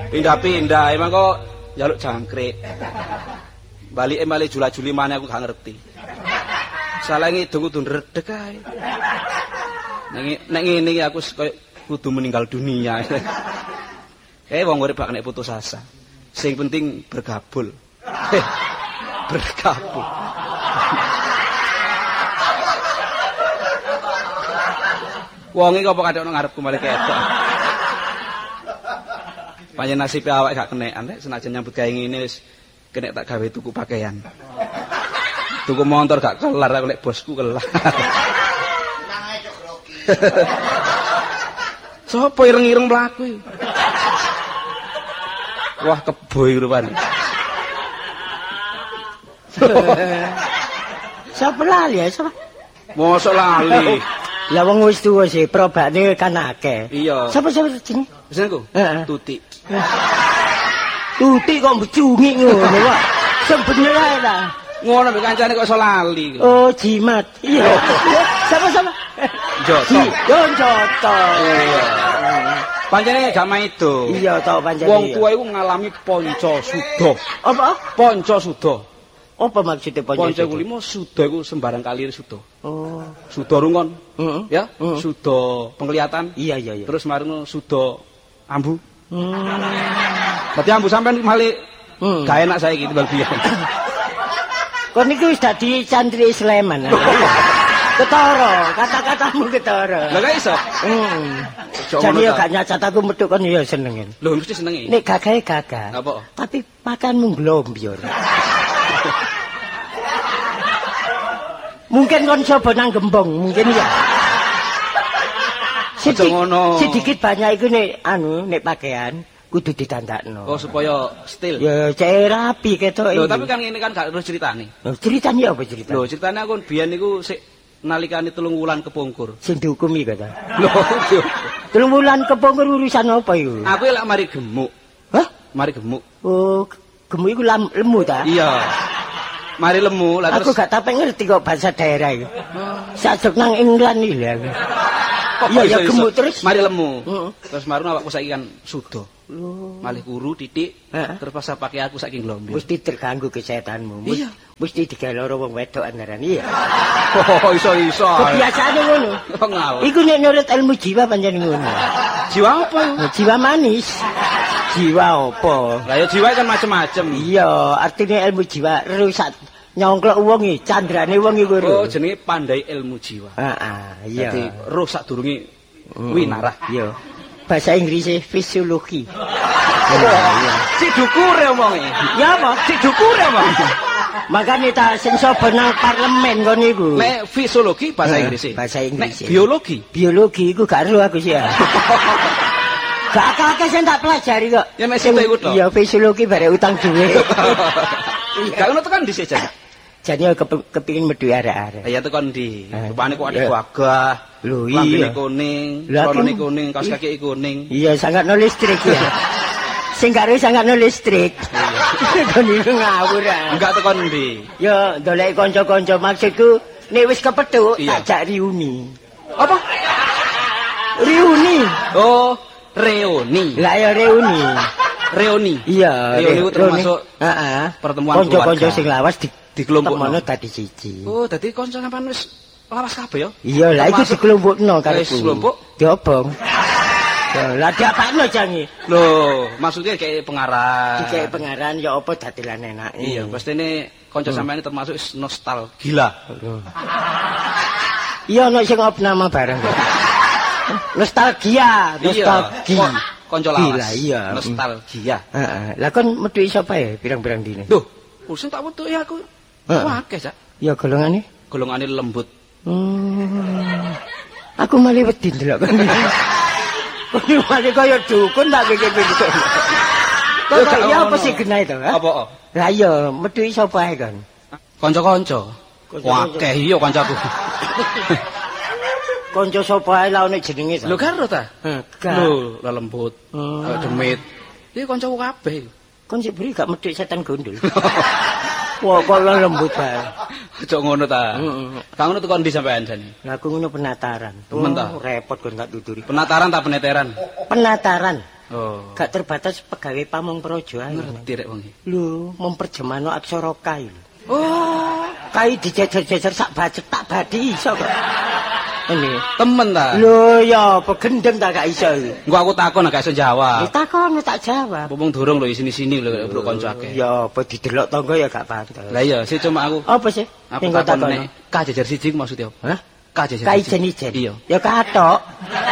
Pindah-pindah emang kok njaluk jangkrik. Balike malah jula-juli maneh aku gak ngerti. Salah ngidung kudu ndredeg ae. Nek ngene iki aku koyo kudu meninggal dunia. Wong urip gak kena putus asa. Sing penting bergabul. Bergabul. Wong iki apa kadang ngarepku malah ketok. Pancen nasibe awake gak kenekan nek senajan nyambut gawe ngene wis kena tak gawe tuku pakaian. Tuku motor gak kelar aku nek bosku kelar. Nang ae cok grogi. Sopo ireng-ireng mlaku iki? Wah keboy rupane. Sapa lali ya, sapa? Mosok lali. Lah wong wis tuwa sih, probane kan akeh. Iya. Sapa jenenge? Jenengku? Heeh. Tuti. Tuti kok becungi ngono, Pak. Sebener ae ta. Ngono mbek kancane kok iso lali. Oh, jimat. Iya. Sama-sama. Joto. Joto. Iya. Pancene gak maido. Iya to pancene. Wong tuwa iku ngalami panca suda. Apa? Panca suda. Apa maksudnya panca? Panca kulima suda iku sembarang kalir suda. Oh. Suda rungon. Heeh. Ya, suda penglihatan. Iya. Terus marino suda ambu. Berarti ambu sampean malih gak enak saiki timbal biyen. Kon niku wis dadi santri Sleman. Ketara, kata-katamu ketara. Lah gak iso. Jadi ya gak nyacat aku metu kon ya seneng. Lho mesti senengi. Nek gagahe gagah. Apa? Tapi makanmu glombyur. Mungkin kon coba nang gembong, mungkin ya. Sedikit banyak iku nek pakaian kudu ditandakno. Oh supaya stil. Ya cek rapi ketok. Lho tapi kan ngene kan gak terus ceritane. Lho ceritane apa ceritane? Lho ceritane aku biyen niku sik nalikane 3 wulan kepungkur. Sing dihukumi kata. Lho 3 wulan kepungkur urusan apa iku? Aku lek mari gemuk. Hah? Mari gemuk. Oh, gemuk iku lemu ta? Iya. Mari lemu lah terus. Aku gak tapek ngerti kok bahasa daerah iku. Sajak nang England iki lho aku. Iya gemuk terus mari lemu. Terus marun awakku saiki kan sudo. Malih kuru titik. Terus pas pakai aku saking glombe. Mesti terganggu kesehatanmu. Iya. Mesti digawe loro wong wedok andaran iya. Oh iso. Kebiasaane ngono. Ngawur. Iku nek nurut ilmu jiwa pancen ngono. Jiwa apa? Jiwa manis. Jiwa apa? Lah ya jiwa kan macem-macem. Iya, artinya ilmu jiwa rusak nyongklok wong iki, candrane wong iku. Oh, jenenge pandai ilmu jiwa. Heeh, iya. Dadi roh sadurunge winarah. Iya. Bahasa Inggrisnya fisiologi. Iya. Cik dukure omonge. Ya apa? Cik dukure omonge. Makane ta sing sapa nang parlemen kon niku. Nek fisiologi bahasa Inggris. Bahasa Inggris. Nek biologi iku gak ero aku sih ya. Gak akeh sing tak pelajari kok. Ya mek sing iku to. Iya fisiologi bare utang duwe. Gak ngono tekan dhisik jan. Jane kepengin medhi arek-arek. Ya tekan ndi? Rupane kok ada gagah. Lho iya. Kuning, celana kuning, kaos kaki kuning. Iya, sangat no listrik ya. Sing karo sangat no listrik. Kon iki ngawur ah. Enggak tekan ndi? Ya dolek kanca-kanca maksudku nek wis kepethuk tak reuni. Apa? Reuni. Oh, reuni. Lah ya reuni. Reuni. Iya, reuni itu termasuk pertemuan keluarga. Kanca-kanca sing lawas dikelompokno dadi siji. Oh, dadi kanca sampean wis lawas kabeh ya? Iya, lah iku dikelompokno karo wis kelompok diobong. Lah diapakno jange? Lho, maksudnya kayak pengarang. Kayak pengarang ya apa dadilan enak. Iya, pastine kanca sampean termasuk nostalgia. Iya, ono sing nama bareng. Nostalgia. Kanca lawas. Iya. Nostalgia. Heeh. Lah kon metu sapa ya pirang-pirang dine? Lho, sing tak wetuki aku. Wah, akeh, Cak. Ya golongane? Golongane lembut. Aku malah wedi ndelok kon. Kon malah kaya dukun tak pikir-pikir. Kok ya apa sih genah itu, ha? Apa? Lah iya, metu sapa ae kon? Kanca-kanca. Akeh iya kancaku. Kanca sapa ae lah ono jenenge. Lho karo ta? Lho, lembut. Demit. Iki kancaku kabeh. Kon sik beri gak medhik setan gondol. Wah, kok lembut bae. Aja ngono ta. Kang ngono tekan ndi sampean jane? Lah aku ngono penataran. Temen ta? Repot kon gak tuturi. Penataran ta peneteran? Penataran. Oh. Gak terbatas pegawai pamong praja ae. Ngerti rek wong iki. Lho, memperjemano aksara kai. Oh, Kai dijejer-jejer sak bacet tak badi iso kok. Ini. temen ta. Lho ya apa gendeng tak gak iso iki. Engko aku takon gak iso jawab. Takon tak jawab. Mumpung durung lho sini-sini lho bro kanca akeh. Ya apa didelok tangga ya gak pantes. Lah iya, sih cuma aku. Apa sih? Aku Sing kok takon takon. nek K jejer siji maksudnya apa? Hah? K jejer Kai siji. jen-ijen. Iya. Ya katok.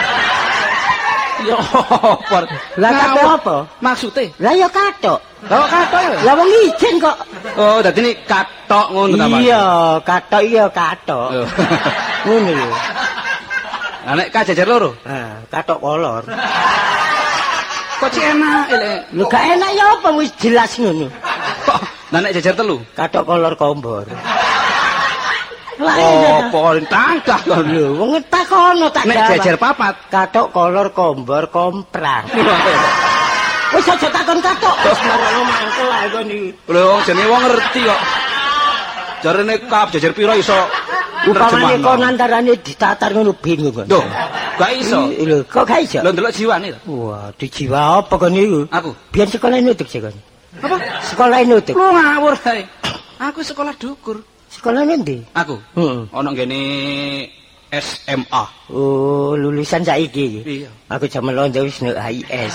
Ya apa? Lah katok apa? Maksudnya? Lah ya katok. Lah katok ya. Lah wong ijen kok. Oh, dadi ini katok ngono ta, Pak? Iya, katok iya katok. Oh. Ngono lho. Lah nek K jejer loro. Ah, katok kolor. Kok cek enak elek. Lho gak enak ya apa wis jelas ngono. Kok lah nek jejer telu. Katok kolor kombor. Lah Oh, pohon tangkah kon. lho, wong takono tak Nek jawab. jejer papat. Katok kolor kombor komprar. Wis aja takon katok. Wis marono mangkel ae kon iki. Lho wong jenenge wong ngerti kok. Jarene kap jejer piro iso Upamane kon antarane ditatar ngono bingung kok. Duh, gak iso. Lho, kok gak iso? Lho ndelok jiwane to. Wah, dijiwa apa kon niku? Aku. Biyen sekolah nutuk sih kon. Apa? Sekolah nutuk. Lu ngawur kae. Aku sekolah dukur. Sekolah nanti? Aku. Heeh. Ono ngene SMA. Oh, lulusan saiki. Iya. Aku jaman londo wis nek HIS.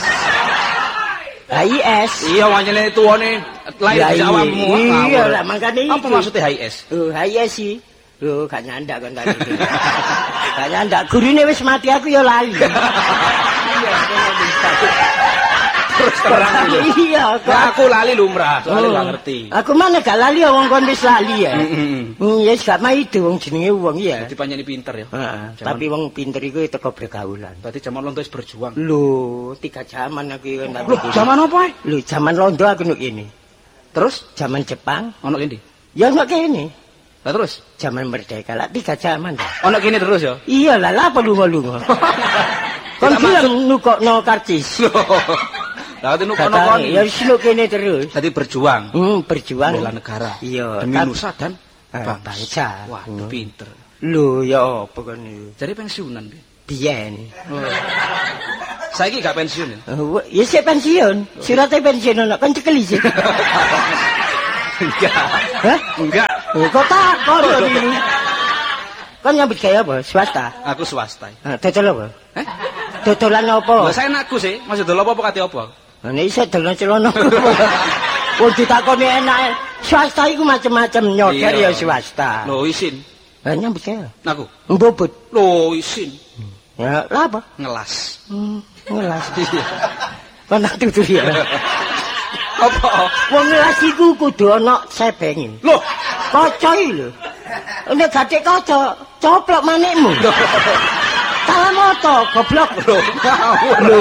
HIS. Iya wanyane tuane lain Ya, dari awakmu. Iya, lah makane Apa iku. maksudnya HIS? Oh, HIS sih. Lho, gak nyandak kon tadi. Gak nyandak, gurune wis mati aku ya lali. Iya, Terus terang itu. Iya, kok. Lah aku lali lumrah, soalnya Oh. gak ngerti. Aku mana gak lali ya wong kon wis lali ya. Heeh. Ya wis gak maido wong jenenge wong ya. Jadi panjeni pinter ya. Heeh, Jaman- tapi wong pinter iku teko pergaulan. Berarti zaman londo wis berjuang. Lho, 3 zaman aku iki Loh, zaman apa ae? Lho, zaman londo aku nuk ini. Terus Zaman Jepang, ono kene. ya nuk kene. Lah terus Zaman merdeka lah 3 zaman. ono kene terus ya. Iya lah, lah apa lunga-lunga. Kon Tidak bilang nukokno karcis. Lah itu Kata, kono-kono. ya wis nuk kene terus. Tadi berjuang Berjuang bela negara. Iya, Demi tapi- nusa dan bangsa. Wah, pinter. Lho, ya apa kon niku? Jadi pensiunan Bi. Biyen. Saiki gak pensiun ya? Ya sik pensiun. Suratnya pensiun ono kan cekeli sih. Enggak. Hah? Enggak. Kok takon kok iki? Kan nyambut gawe apa? Swasta. Aku swasta. Dodol apa? Eh? Dodolan apa? Lah saya enakku sih, maksud dol apa kate apa? Nek iso dolan celana. Wong ditakoni enak. Swasta iku macam-macam nyoder Iya. ya swasta. Lho isin. Lah nyambut gawe. Aku. Mbobot. Lho isin. Ya, lah apa? Ngelas. Ngelas. Iya. Kon nak tutur ya. Apa? Wong ngelas iku kudu ana sebenge. Loh, Kaca iki lho. Nek gatek kaca, coplok manikmu. Salah moto, goblok. lho, ngawur. Lho.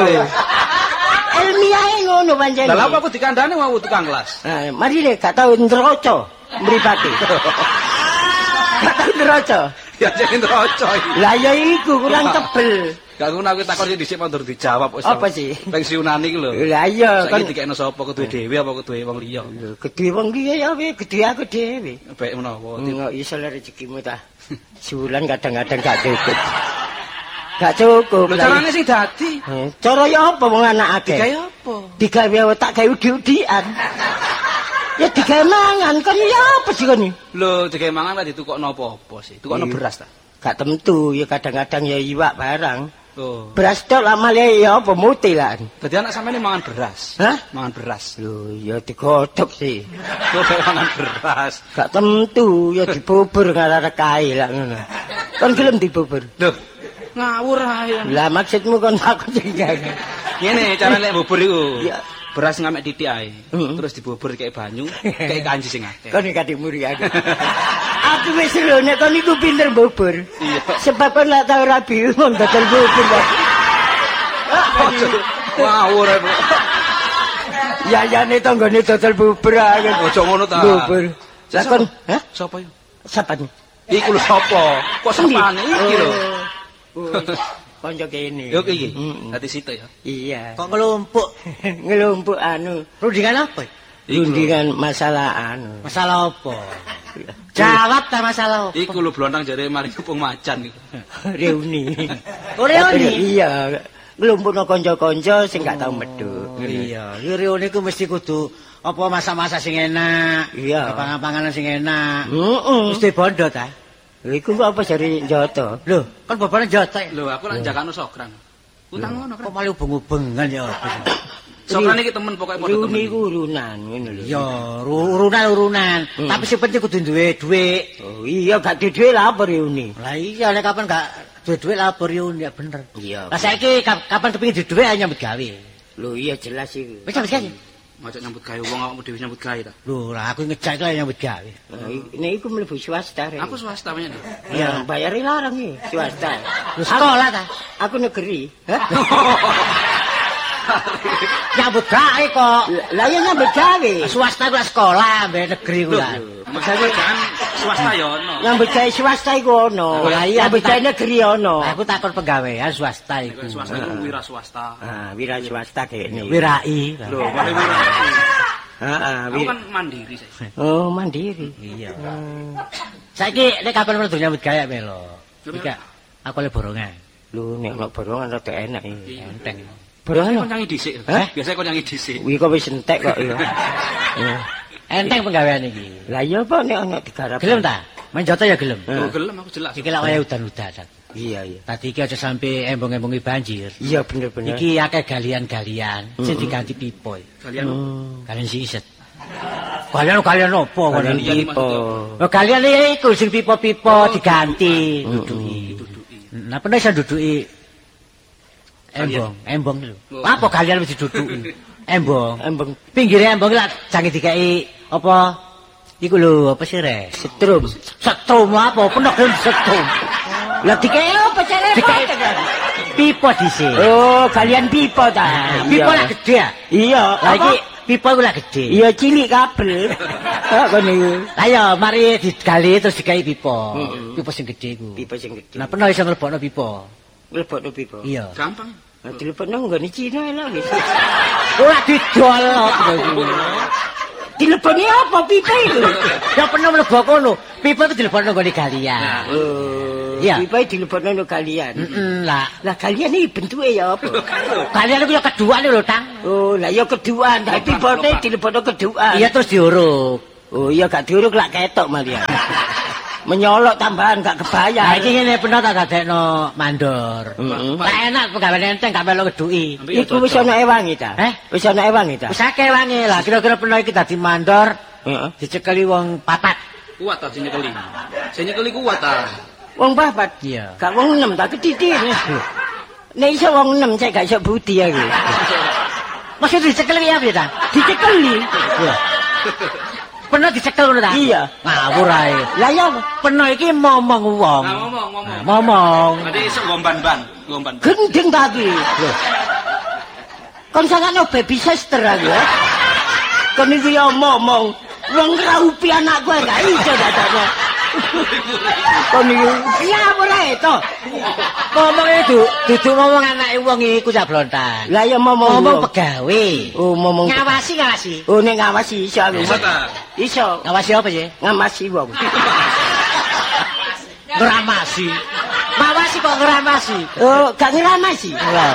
Ilmiahe ngono pancen. Lah apa aku dikandani mau tukang kelas? Nah, mari deh gak tau nderoco mripate. Gak tau nderoco. Ya jadi roco iki. Lah ya iku kurang tebel. Gak ngono aku takon iki dhisik mundur dijawab wis. Apa sih? Pensiunan iki lho. Lah iya kan Saiki dikekno sapa keduwe dhewe apa keduwe wong liya? gedhe wong liya ya we gedhe aku dhewe. Baik menawa. Enggak iso le rezekimu ta. Sebulan kadang-kadang gak cukup. Gak cukup. Lho carane sing dadi. Cara ya apa wong anak akeh? Digawe apa? Digawe tak gawe udi-udian. Ya digawe mangan kan ya apa sih kon iki? Lho digawe mangan lah ditukokno apa-apa sih? Tukokno beras ta? Gak tentu ya kadang-kadang ya iwak barang. Oh. Beras tok lah malah ya apa muti lah. Dadi anak sampeyan mangan beras. Hah? Mangan beras. Lho ya digodhog sih. Lho mangan beras. Gak tentu ya dibubur ngarep kae lah ngono. Kon gelem dibubur. Lho, ngawur ae. Lah maksudmu kon aku sing gawe. Ngene cara lek bubur iku. Iya. Beras ngamek titik ae. Heeh. Terus dibubur kayak banyu, kayak kanji sing akeh. Kon iki kadhe muri aku. Aku wis lho nek kon iku pinter bubur. Iya. Sebab kon lak tau rabi mon dodol bubur. Ngawur ae. Bu. Ya ne tanggane dodol bubur aku. Ojo ngono ta. Bubur. Lah kon, hah? Sapa yo? Sapa nih? Iku lho sapa? Kok sapane iki lho. Konco kene. Yo iki. Mm-mm. Dadi situ ya. Iya. Kok ngelumpuk? Ngelumpuk anu. Rundingan apa? Iku lho. Rundingan masalah anu. Masalah apa? Jawab ta masalah apa? Iku lho blontang jare mari kepung macan iku. Reuni. Oh, reuni? Iya. nglumpukno kanca-kanca sing gak tau medhuk. Iya, Rio niku mesti kudu apa masak-masak sing enak, iya. panganan sing enak. Heeh. Mesti bondo ta. Iku kok apa jare njoto? Lho, kan bapakne jotek. Lho, aku lak jakano sokran. Utang ngono, Kok malah hubung-hubungan ya. Sokran iki temen pokoke padha temen. Niku urunan ngono lho. Ya, urunan. Tapi sing penting kudu duwe dhuwit. Oh iya gak duwe dhuwit lah apa reuni. Lah iya nek kapan gak duwe dhuwit lah boriun ya bener. Iya. Lah saiki kapan kepengin duwe dhuwit ayo nyambut gawe. Lho iya jelas iku. Wis nyambut gawe. Macak nyambut gawe wong awakmu dhewe nyambut gawe ta. Lho, lah aku ngejak itu ayo nyambut gawe. Nek iku mlebu swasta rek. Aku swasta menyang. Ya bayar larang iki swasta. Lu sekolah ta? Aku negeri. Nyambut gawe kok. Lah ya nyambut gawe. Swasta ku sekolah, mbek negeri ku lah. Maksudnya kan swasta ya ono. Nyambut gawe swasta iku ono. Lah iya nyambut gawe negeri ono. Aku takon pegawaian swasta iku. Swasta itu wira swasta. Ah, wira swasta kene. Wirai. Lho, malah wira. Heeh, Aku kan mandiri saya. Oh, mandiri. Iya. Saiki nek kapan metu nyambut gawe melo. Iki aku le borongan. Lho, nek ono borongan rada enak iki. Enteng. Borongan Kon nyanyi dhisik. Hah? Biasanya kon nyanyi dhisik. kuwi kok wis entek kok ya. Enteng penggawean iki. Lah iya apa nek ono digarap. Gelem ta? Main joto ya gelem. Oh, gelem aku jelas. Iki lak waya udan-udan. Iya, iya. Tadi iki aja sampe embong-embongi banjir. Iya bener-bener. Iki akeh galian-galian sing diganti pipo. Kalian Galian siset. Galian opo Kalian galian? pipo. Oh, galian iku sing pipo-pipo diganti duduki. Nah, pernah iso duduki embong lho. Apa galian wis diduduki? Embong. Pinggire embong lak jange dikai apa? Iku lho, apa sih re? Setrum. Setrum apa? Penuh gelem setrum. Lah dikai apa cara? Dikai pipo dhisik. Oh, kalian pipo ta? Pipo lah gede ya? Iya. Lah iki pipo iku lah gede. Iya cilik kabel. Kok niku. Lah ya mari digali terus dikai pipo. Pipo sing gede iku. Pipo sing gede. Nah, pernah iso mlebokno pipo. Mlebokno pipo. Iya. gampang. Lah dilepokno nggone Cina lho wis. Ora didol kok. Dileponi apa pipo itu? Ya pernah mlebok kono. Pipo itu dilebokno nggone galian. Oh, iya. pipo dilepokno kalian. Lah, Lah kalian iki bentuke ya apa? galian iku ya keduane lho, Tang. Oh, lah ya keduan, tapi pipote dilepokno keduan. Iya terus diuruk. Oh, iya gak diuruk lak ketok malah. Menyolok tambahan gak Lah kebayang. iki ngene pernah tak dadekno mandor. Lah enak pegawean enteng gak melu keduki. Iku wis ana ewangi ta? Wis ana ewangi ta? Wis akeh wangi lah, kira-kira pernah iki dadi mandor. Heeh. Dicekeli wong papat. Kuat ta sing nyekeli. Sing nyekeli kuat ta. Wong papat. Iya. Gak wong 6 ta ketitik. Nek iso wong 6 cek gak iso budi aku. Maksud dicekeli ya piye ta? Dicekeli. Iya. Pernah dicekel ngono ta? Iya. Ngawur ae. Lah ya Pernah iki momong wong. Nah, ngomong. Momong. Berarti iso ngomban-ban. gendeng tadi. Kon sakane baby sister aku ya. Kon iki ya ngomong. Wong ngraupi anakku gak iso dadakno. Kon iki ya ora to. Ngomong itu duduk ngomong anake wong iku jablontan. Lah ya ngomong pegawe. Oh ngomong Ngawasi. Oh nek ngawasi iso aku. Iso ta? Iso. Ngawasi apa sih? Ngamasi wong. Ngeramasi. Ngawasi kok ngeramasi. Oh, gak ngeramasi.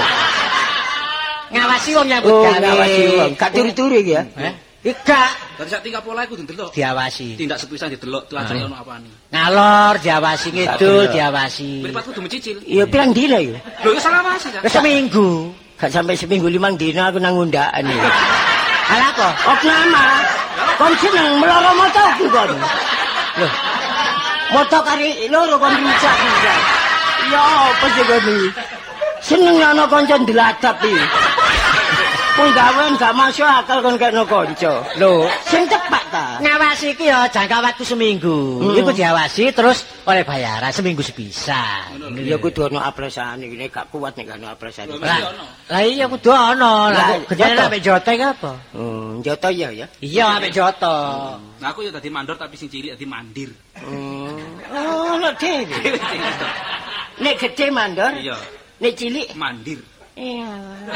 Ngawasi wong nyambut Oh, gawe. ngawasi wong. Gak turu-turu iki ya. Iga Dari sak tingkah pola iku ndelok. diawasi. Tindak sepisan didelok tuajane ono apane. Ngalor diawasi, ngidul diawasi. Mripat kudu mencicil. Iya pirang dina iki? Lho iso ngawasi ta. Wis seminggu. Gak sampai seminggu 5 dina aku nang undakan iki. Ala kok? Ok nama. Kon seneng meloro motoku kon. Loh. Moto kari loro kon rusak bisa. Ya apa sih kon iki? Seneng ana kanca diladap iki. Wong gawean gak masuk akal kon kena kanca. Lho, Sing tepak ta? ngawasi iki ya jangka waktu seminggu. Iku diawasi terus oleh bayaran seminggu sepisan. Ya kudu ana apresane iki nek gak kuat nek gak ana apresane. Lah iya kudu ana. Lah gedene ambek joto iki apa? Njoto ya ya. Iya ambek joto. Nah aku ya dadi mandor tapi sing cilik dadi mandir. Oh, lho dhewe. Nek gede mandor, Iya, nek cilik mandir. iya.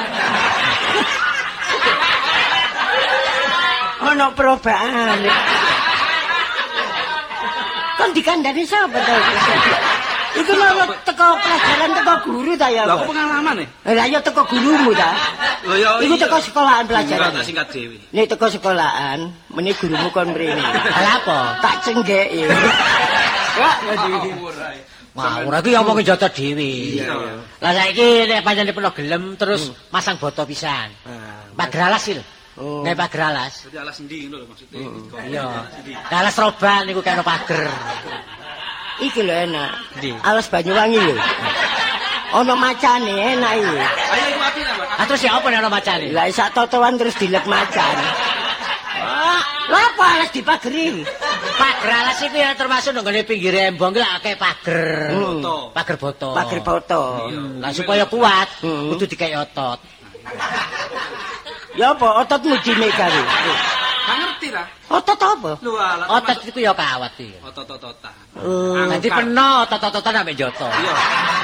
Ono perubahan. Kon dikandani sapa to? Iku lho teko pelajaran teko guru ta ya. Lah kok pengalaman e? Lah ya teko gurumu ta. Lho ya Iku teko sekolahan pelajaran. tak singkat dhewe. Nek teko sekolahan, meni gurumu kon mrene. Lah apa? Tak cenggeki. Wah, ngadi. Wah, ora iki omongin jata dhewe. Iya. Lah saiki nek pancen peno gelem terus masang boto pisan. Pagralas iki lho. Oh. Nek pagralas. Dadi alas endi ngono lho maksudnya. Iya. Alas roban niku kena pager. Iki lho enak. Ndi? Alas Banyuwangi lho. Ana macane enak iki. Ayo iku ati ta, Pak. Ah terus ya apa nek ana macane? Lah sak totoan terus dilep macan. Lah apa alas dipageri? Pager alas iku ya termasuk nang ngene pinggir embong ki akeh pager. Boto. Pager boto. Pager boto. Lah supaya kuat kudu dikei otot. Ya apa ototmu dimegari? Gak ngerti ta? Otot apa? Lho alah. Otot iku ya kawat iki. Otot-ototan. Nanti peno otot-ototan sampe joto. Iya.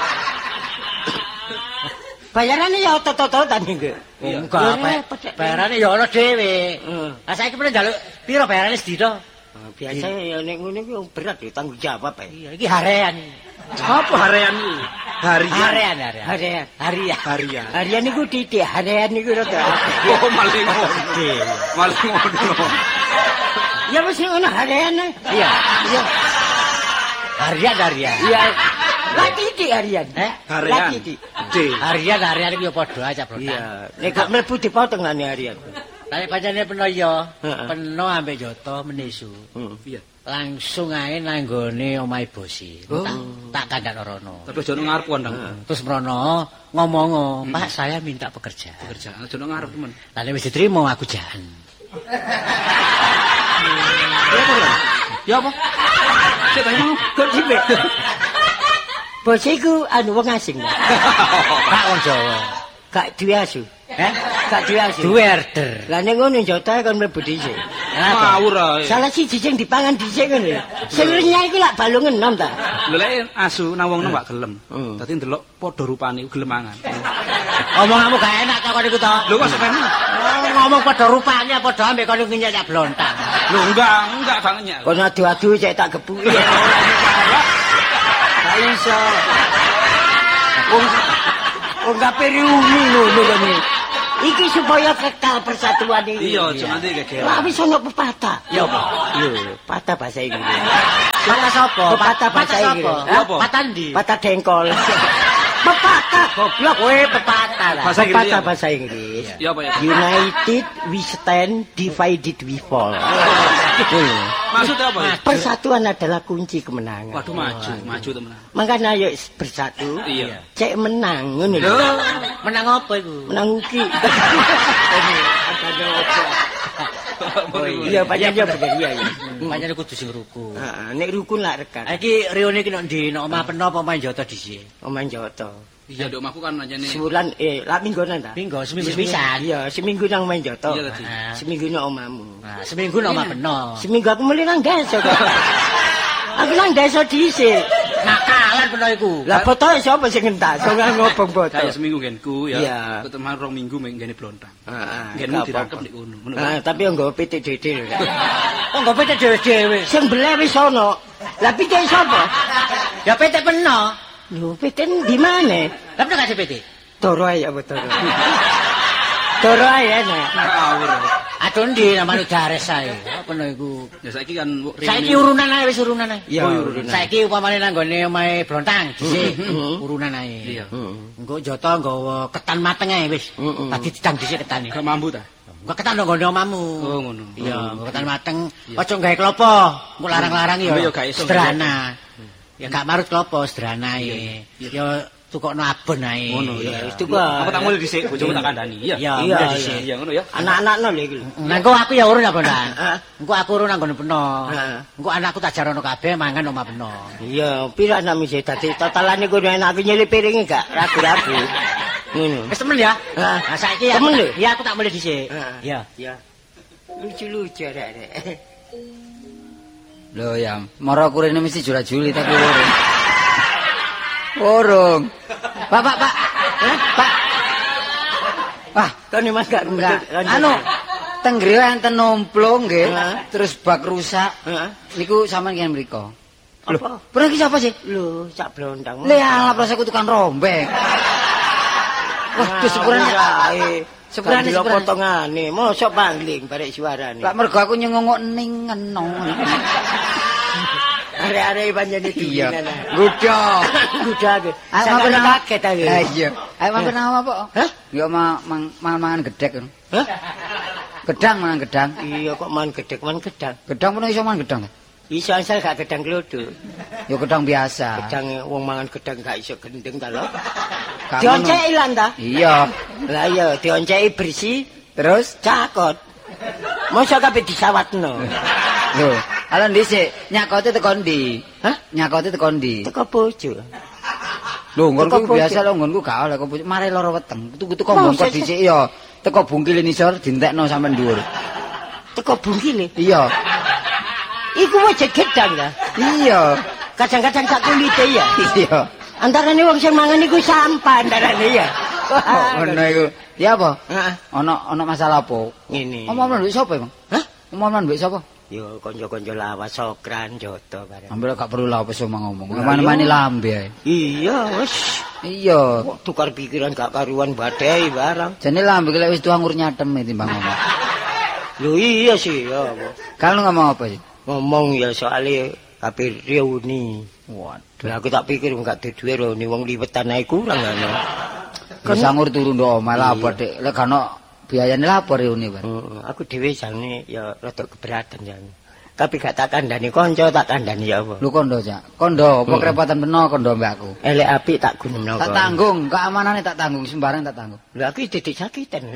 Bayarane ya otot-ototan iki. Enggak, bayarane ya ana dhewe. Lah saiki pernah njaluk piro bayarane sedina? Biasa ya nek ngene iki berat ya tanggung jawab ae. Iya, iki harean. Apa harian iki? Harian. Harian. Harian niku titik, harian niku rada. Oh, maling ngono. Maling ngono. Ya wis ngono harian. Iya. Iya. Harian. Iya. Lah titik harian. Harian. Lah titik. Harian iki ya padha aja, Bro. Iya. Nek gak mlebu dipotong ngene harian. Lah nek pancene peno ya, peno ambek joto menesu. Iya. Langsung ae nang nggone omahe bosi. Tak kandhakno rono. Tapi aja nang ngarep kondang. Terus merono ngomong, "Pak, saya minta pekerjaan." Pekerjaan aja nang ngarep men. Lah nek wis diterima aku jahan. Ya apa? Sik banyu Kok dipek? Bos iku anu wong asing. Pak wong Jawa. Gak duwe asu. Gak duwe asu. Duwe order. Lah ning ngono njota kon mlebu dhisik. ngawur ae. Salah siji sing dipangan dhisik ngono ya. Sing renyah iku lak balung enom ta. Lha lek asu nang wong gak gelem. Dadi ndelok padha rupane gelem mangan. Omonganmu gak enak kok niku to. Lho kok sampeyan Ngomong padha rupane padha ambek kono ngenyek blontang. lho enggak gak ngenyek. Kono adu-adu cek tak gebuki. Gak iso. Wong kabeh riuni ngono kene. Iki supaya kekal persatuan iki. Iya, aja nanti gegeran. Lah wis ono pepatah. Ya apa? Lho, patah bahasa Inggris. Patah sapa? Pepatah bahasa Inggris. Apa? Patah ndi? Patah dengkol. Pepatah goblok kowe pepatah lah. Bahasa Inggris Pepatah apa? bahasa Inggris. Ya apa ya? United we stand, divided we fall. Maksudnya apa ya? Persatuan adalah kunci kemenangan. Waduh maju temenan. Makanya ayo bersatu. Iya. Cek menang ngono lho. Lho, Menang apa iku? Menang uki. Iya, pancen ya bener iya. Pancen kudu sing rukun. Heeh, nek rukun lak rekan. Iki rione iki nek ndi? Nek omah peno apa main joto dhisik? Oman Joto. iya nduk omahku kan anjene. Sebulan lak mingguan ta? Minggu seminggu pisan. Iya, seminggu nang main Joto. Iya tadi. Seminggu nang omahmu. Nah, seminggu nek omah peno. Seminggu aku mulai nang desa kok. Aku nang desa dhisik. Nakalan peno iku. Lah botoke sapa sing ngentak? Sing ngobong boto. Kayak seminggu nggenku ya. Iya. Ketemu 2 minggu nggene blontang. Heeh. Nggenmu dirakep nek ngono. Ngono. Tapi yo nggo pitik dede lho. Kok nggo pete dhewe-dhewe. Sing beleh wis ono. Lah pitik sapa? Ya pete peno. Lho pitik di mana? Lah peno gak pete. Toro ae apa toro? Toro ae enak. Ngawur. Aduh ndi namane dares ae. Peno iku. Ya saiki kan Saiki urunan ae wis urunan ae. Iya, urunan. Saiki upamane nang gone omahe blontang dhisik urunan ae. Iya. Engko joto nggawa ketan mateng ae wis. Dadi didang dhisik ketane. gak mampu ta? Engko ketan nang gone omahmu. Oh ngono. Iya, ketan mateng. Aja gawe klopo. Engko larang-larang ya. Ya, gak iso. Sederhana. Ya gak marut klopo sederhana ae. Ya tukokno abon ae. Ngono Ya ya. wis tuku. Aku tak mulai dhisik bojomu tak kandhani. Iya. Iya, Iya, mulai dhisik. Iya ngono ya. Anak-anakno lho iki lho. Nah, engko aku ya urun ya, Bondan. Heeh. Engko aku urun nang gone peno. Heeh. Engko anakku tak jarono kabeh mangan omah peno. Iya, pira anak mesti dadi totalane kudu enak aku nyelip piringe gak ragu-ragu. Ngono. Wis temen ya? Heeh. Nah, saiki aku Temen lho? iya aku tak mulai dhisik. Heeh. Iya. Ya. Lucu-lucu arek-arek. Loh ya, moro kurene mesti jura-juli tapi urung. Urung. Pak. Pak. Wah, kene Mas gak Enggak. Anu, teng griya enten nomplung nggih, Heeh. terus bak rusak. Heeh. Niku sampean kiyen mriko. Apa? Pura iki sapa sih? Lho, cak blondang. Le ala prasaku tukang rombeng. Waduh sepurane. Sepurane potongane, mosok pangling barek suarane. Lah mergo aku nyengongok ning ngeno. Are-are pancen iki. Iya. Gudho. Gudho. Sampe kaget aku. Ha iya. Ayo mampir nang apa? Hah? Ya mangan gedhek ngono. Hah? Gedang mangan gedang. Iya kok man gedang. Gedang pun iso mangan gedang. Iso asal gak gedang klodho. Ya gedang biasa. Gedang wong mangan gedang gak iso gendeng ta lho. Gak Dionceki lan ta? Iya. Lah iya dionceki bersih Terus cakot. Mosok kabeh disawatno. lho, ala dhisik nyakote teko ndi? Hah? Nyakote teko ndi? Teko bojo. Lho, nggonku Teko biasa lho, nggonku gak oleh kok mare lara weteng. Teko bongkot dhisik ya. Teko bungkile nisor dientekno sampe dhuwur. Teko bungkile. Iya. Iku wajah gedang ta? Iya. Kadang-kadang sak kulite ya. Iya. Antarane wong sing mangan iku sampah antarane ya. Ngono iku. Ya apa? Heeh. Ana masalah apa? Ngene. Omong mbek sapa, Bang? Hah? Omong mbek sapa? Yo kanca-kanca lawas sokran joto bareng. Ambil gak perlu lah apa sih ngomong. Mana-mana lambe ae. Iya, wis. Iya. Tukar pikiran gak karuan badai barang. Jane lambe lek wis tuang nyatem timbang ngomong. Lho iya sih ya. Kalau ngomong apa sih? Ngomong ya soalnya kabeh reuni. Waduh. Lah aku tak pikir gak duwe reuni wong liwetan ae kurang ngono. Kan sangur turu ndok omah lapor Dik. Lek gak biayane lapor reuni, Pak. Aku dhewe jane ya rada keberatan jane. Tapi gak tak kandhani kanca, tak kandhani ya apa. Lu kondo, Cak. Kondo, apa kerepotan peno kondo mbak aku. Elek apik tak gunemno. Tak tanggung, keamanane tak tanggung, sembarang tak tanggung. Lah aku didik sakitan.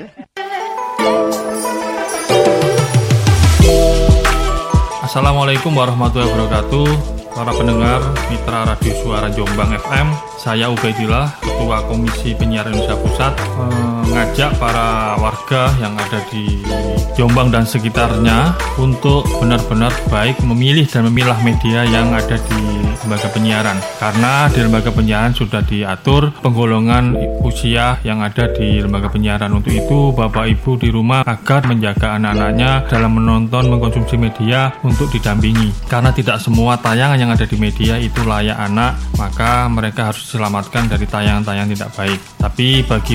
Assalamualaikum warahmatullahi wabarakatuh. Para pendengar Mitra Radio Suara Jombang FM, saya Ubaidillah, Ketua Komisi Penyiaran Indonesia Pusat, mengajak para warga yang ada di Jombang dan sekitarnya untuk benar-benar baik memilih dan memilah media yang ada di lembaga penyiaran. Karena di lembaga penyiaran sudah diatur penggolongan usia yang ada di lembaga penyiaran. Untuk itu, Bapak Ibu di rumah agar menjaga anak-anaknya dalam menonton, mengkonsumsi media untuk didampingi. Karena tidak semua tayangan yang ada di media itu layak anak, maka mereka harus diselamatkan dari tayangan-tayangan tidak baik. Tapi bagi